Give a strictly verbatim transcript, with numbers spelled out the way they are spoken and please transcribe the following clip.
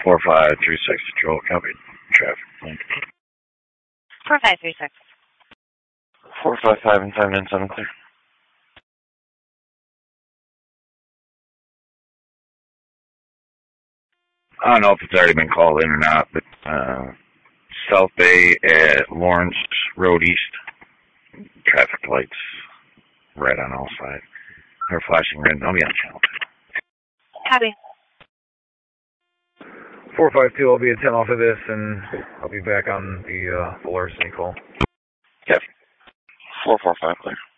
four five three six, Patrol, copy. Traffic. Link. four five three six. four five five and seven nine seven, clear. I don't know if it's already been called in or not, but uh, South Bay at Lawrence Road East. Traffic lights red on all sides. They're flashing red. I'll be on channel two. Copy. four five two, I'll be at ten off of this, and I'll be back on the uh, full arsenal call. Yep. four four five, clear.